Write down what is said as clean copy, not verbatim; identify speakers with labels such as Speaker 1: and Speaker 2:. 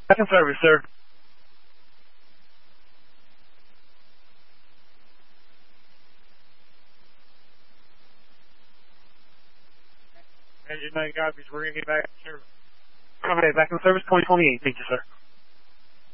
Speaker 1: Back in service, sir.
Speaker 2: Engine 9 copies. We're going to get back in service.
Speaker 1: Okay, back in service 2028. Thank you, sir.